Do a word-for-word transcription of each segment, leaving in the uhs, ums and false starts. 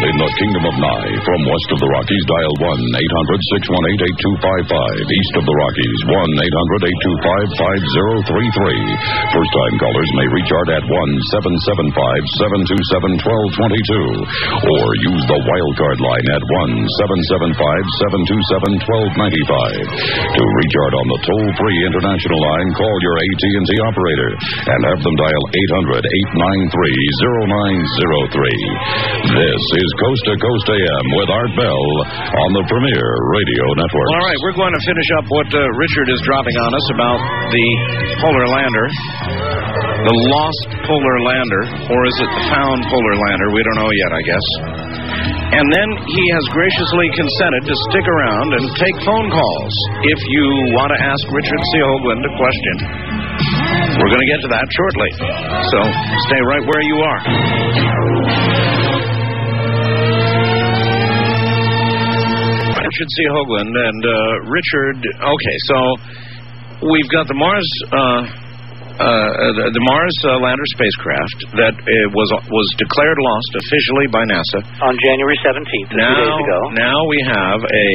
in the Kingdom of Nye. From west of the Rockies, dial one eight hundred six one eight eight two five five. East of the Rockies, one eight hundred eight two five five zero three three. First-time callers may reach Art at one seven seven five seven two seven one two two two. Or use the wildcard line at one seven seven five seven two seven one two nine five. To reach Art on the toll-free international line, call your A T and T operator and have them dial eight hundred eight nine three zero nine zero three. This is Coast to Coast A M with Art Bell on the Premier Radio Network. All right, we're going to finish up what uh, Richard is dropping on us about the polar lander, the lost polar lander, or is it the found polar lander? We don't know yet, I guess. And then he has graciously consented to stick around and take phone calls if you want to ask Richard C. Hoagland a question. We're going to get to that shortly. So stay right where you are. Richard C. Hoagland and uh, Richard. Okay, so we've got the Mars, uh, uh, the Mars uh, lander spacecraft that uh, was was declared lost officially by NASA on January seventeenth, now, two days ago. Now we have a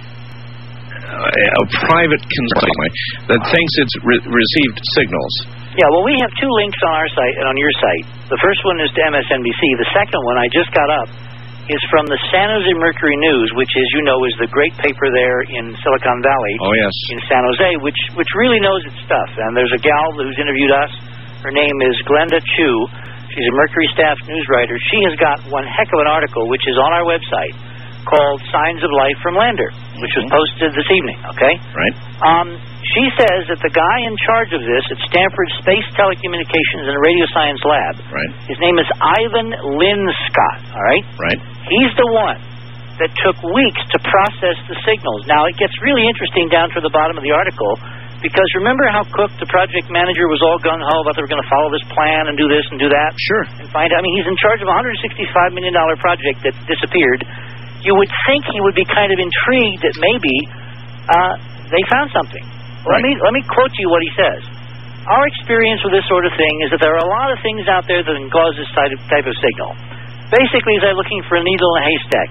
a private consulting that thinks it's re- received signals. Yeah, well, we have two links on our site and on your site. The first one is to M S N B C. The second one I just got up is from the San Jose Mercury News, which, as you know, is the great paper there in Silicon Valley. Oh, yes. In San Jose, which which really knows its stuff. And there's a gal who's interviewed us. Her name is Glenda Chu. She's a Mercury staff news writer. She has got one heck of an article, which is on our website, called Signs of Life from Lander, which was posted this evening, okay? Right. Um, she says that the guy in charge of this at Stanford Space Telecommunications and Radio Science Lab, right. His name is Ivan Linscott, all right? Right. He's the one that took weeks to process the signals. Now, it gets really interesting down to the bottom of the article, because remember how Cook, the project manager, was all gung-ho about they were going to follow this plan and do this and do that? Sure. And find out. I mean, he's in charge of a one hundred sixty-five million dollars project that disappeared. You would think he would be kind of intrigued that maybe uh, they found something. Right. Let me let me quote you what he says. Our experience with this sort of thing is that there are a lot of things out there that can cause this type of signal. Basically, it's like looking for a needle in a haystack.